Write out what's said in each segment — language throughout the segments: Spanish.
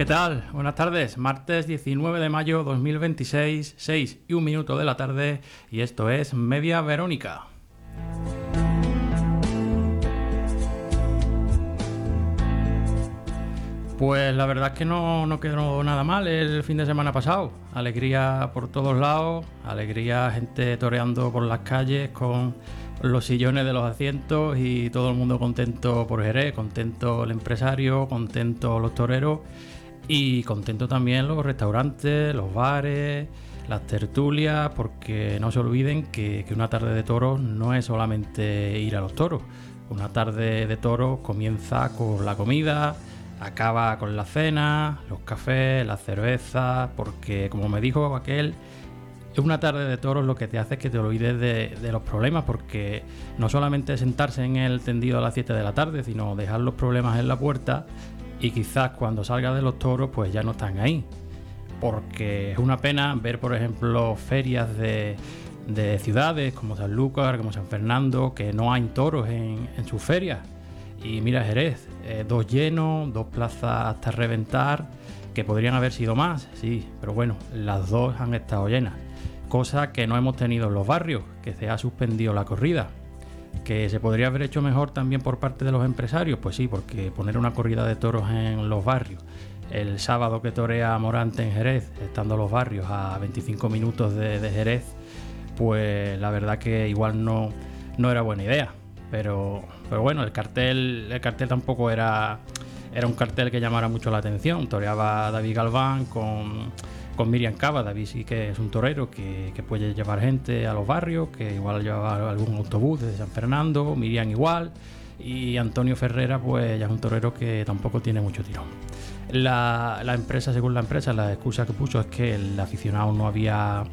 ¿Qué tal? Buenas tardes. Martes 19 de mayo 2026, 6:01 de la tarde, y esto es Media Verónica. Pues la verdad es que no quedó nada mal el fin de semana pasado. Alegría por todos lados, alegría, gente toreando por las calles con los sillones de los asientos y todo el mundo contento por Jerez, contento el empresario, contento los toreros y contento también los restaurantes, los bares, las tertulias, porque no se olviden que una tarde de toros no es solamente ir a los toros. Una tarde de toros comienza con la comida, acaba con la cena, los cafés, las cervezas, porque como me dijo aquel, una tarde de toros lo que te hace es que te olvides de los problemas, porque no solamente sentarse en el tendido a las 7 de la tarde, sino dejar los problemas en la puerta y quizás cuando salgas de los toros pues ya no están ahí. Porque es una pena ver, por ejemplo, ferias de ciudades como Sanlúcar, como San Fernando, que no hay toros en sus ferias. Y mira Jerez, 2 llenos, 2 plazas hasta reventar, que podrían haber sido más, sí, pero bueno, las 2 han estado llenas. Cosa que no hemos tenido en los barrios, que se ha suspendido la corrida. ¿Que se podría haber hecho mejor también por parte de los empresarios? Pues sí, porque poner una corrida de toros en los barrios, el sábado que torea Morante en Jerez, estando los barrios a 25 minutos de Jerez, pues la verdad que igual no era buena idea. Pero bueno, el cartel tampoco era un cartel que llamara mucho la atención. Toreaba David Galván con Miriam Cava. David sí que es un torero que puede llevar gente a los barrios, que igual llevaba algún autobús desde San Fernando, Miriam igual, y Antonio Ferrera pues ya es un torero que tampoco tiene mucho tirón. La empresa, según la empresa, la excusa que puso es que el aficionado no había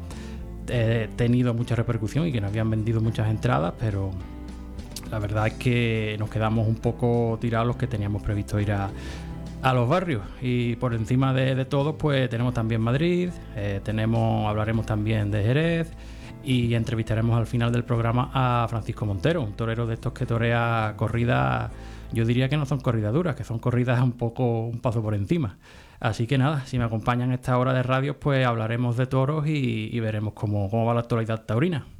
tenido mucha repercusión y que no habían vendido muchas entradas, pero la verdad es que nos quedamos un poco tirados los que teníamos previsto ir a los barrios. Y por encima de todo, pues tenemos también Madrid, hablaremos también de Jerez y entrevistaremos al final del programa a Francisco Montero, un torero de estos que torea corridas, yo diría que no son corridas duras, que son corridas un paso por encima. Así que nada, si me acompañan esta hora de radio, pues hablaremos de toros y veremos cómo va la actualidad taurina.